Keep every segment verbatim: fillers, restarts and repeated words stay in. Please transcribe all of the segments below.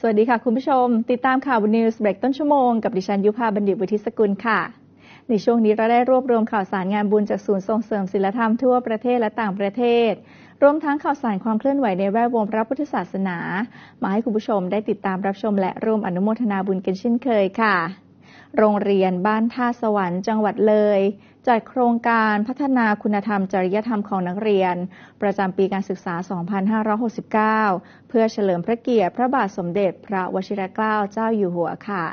สวัสดีค่ะคุณผู้ชมติดตามข่าวบน News Break ต้นชั่วโมงกับดิฉันยุพาบัณฑิตวุฒิสกุลค่ะในช่วงนี้เราได้รวบรวมข่าวสารงานบุญจากศูนย์ส่งเสริมศีลธรรมทั่วประเทศและต่างประเทศรวมทั้งข่าวสารความเคลื่อนไหวในแวดวงพระพุทธศาสนามาให้คุณผู้ชมได้ติดตามรับชมและร่วมอนุโมทนาบุญกันเช่นเคยค่ะโรงเรียนบ้านท่าสวรรค์จังหวัดเลยจัดโครงการพัฒนาคุณธรรมจริยธรรมของนักเรียนประจำปีการศึกษา สองพันห้าร้อยหกสิบเก้า เพื่อเฉลิมพระเกียรติพระบาทสมเด็จพระวชิรเกล้าเจ้าอยู่หัวค่ะ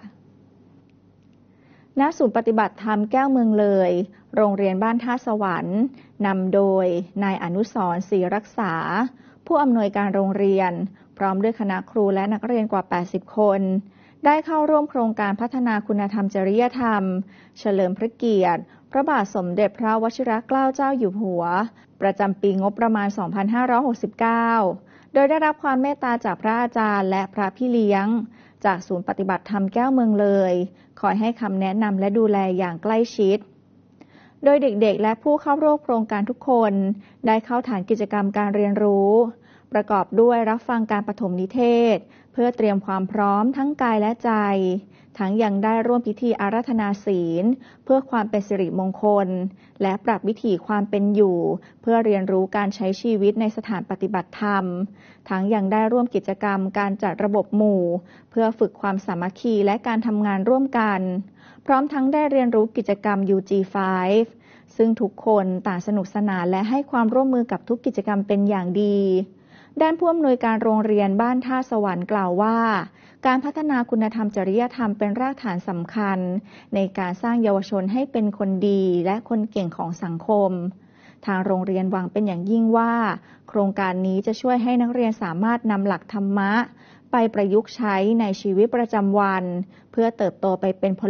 ณศูนย์ปฏิบัติธรรมแก้วเมืองเลยโรงเรียนบ้านท่าสวรรค์นำโดยนายอนุสรณ์ศรีรักษาผู้อำนวยการโรงเรียนพร้อมด้วยคณะครูและนักเรียนกว่า แปดสิบ คนได้เข้าร่วมโครงการพัฒนาคุณธรรมจริยธรรมเฉลิมพระเกียรติพระบาทสมเด็จพระวชิรเกล้าเจ้าอยู่หัวประจำปีงบประมาณ สองพันห้าร้อยหกสิบเก้า โดยได้รับความเมตตาจากพระอาจารย์และพระพี่เลี้ยงจากศูนย์ปฏิบัติธรรมแก้วเมืองเลยคอยให้คำแนะนำและดูแลอย่างใกล้ชิดโดยเด็กๆและผู้เข้าร่วมโครงการทุกคนได้เข้าฐานกิจกรรมการเรียนรู้ประกอบด้วยรับฟังการปฐมนิเทศเพื่อเตรียมความพร้อมทั้งกายและใจทั้งยังได้ร่วมพิธีอาราธนาศีลเพื่อความเป็นสิริมงคลและปรับวิถีความเป็นอยู่เพื่อเรียนรู้การใช้ชีวิตในสถานปฏิบัติธรรมทั้งยังได้ร่วมกิจกรรมการจัดระบบหมู่เพื่อฝึกความสามัคคีและการทำงานร่วมกันพร้อมทั้งได้เรียนรู้กิจกรรม ยู จี ไฟว์ ซึ่งทุกคนต่างสนุกสนานและให้ความร่วมมือกับทุกกิจกรรมเป็นอย่างดีด้านผู้อำนวยการโรงเรียนบ้านท่าสวรรค์กล่าวว่าการพัฒนาคุณธรรมจริยธรรมเป็นรากฐานสำคัญในการสร้างเยาวชนให้เป็นคนดีและคนเก่งของสังคมทางโรงเรียนหวังเป็นอย่างยิ่งว่าโครงการนี้จะช่วยให้นักเรียนสามารถนำหลักธรรมะไปประยุกต์ใช้ในชีวิตประจำวันเพื่อเติบโตไปเป็น